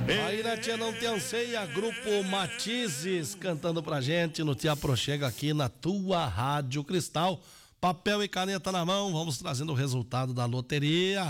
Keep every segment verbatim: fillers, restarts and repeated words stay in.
Aí na Tia Não Te Anseia, grupo Matizes cantando pra gente no Te Aproxega aqui na tua Rádio Cristal. Papel e caneta na mão, vamos trazendo o resultado da loteria.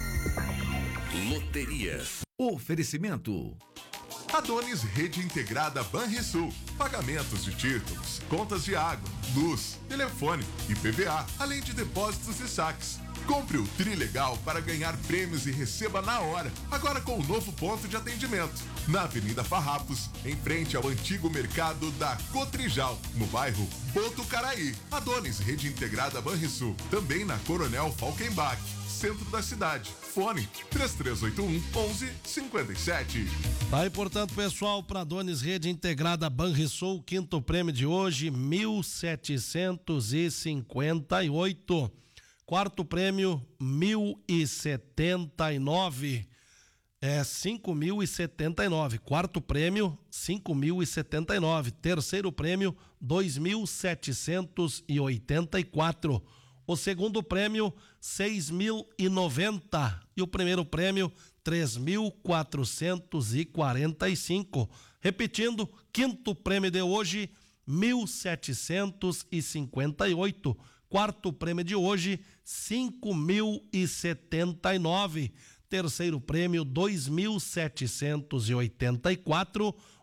Loteria. Oferecimento. Adonis Rede Integrada Banrisul. Pagamentos de títulos, contas de água, luz, telefone, I P V A, além de depósitos e saques. Compre o Trilegal para ganhar prêmios e receba na hora. Agora com um novo ponto de atendimento. Na Avenida Farrapos, em frente ao antigo mercado da Cotrijal, no bairro Botucaraí. Adonis Rede Integrada Banrisul. Também na Coronel Falkenbach, centro da cidade. Fone três três oito um, onze cinco sete. Tá aí, portanto, pessoal, para Adonis Rede Integrada Banrisul, quinto prêmio de hoje, mil setecentos e cinquenta e oito. Quarto prêmio, mil e setenta e nove. É cinco mil e setenta e nove. Quarto prêmio, cinco mil e setenta e nove. Terceiro prêmio, dois mil setecentos e oitenta e quatro. O segundo prêmio, seis mil e noventa. E o primeiro prêmio, três mil quatrocentos e quarenta e cinco. Repetindo, quinto prêmio de hoje, mil setecentos e cinquenta e oito. Quarto prêmio de hoje, cinco mil e setenta e nove. Terceiro prêmio, dois mil setecentos e oitenta e quatro.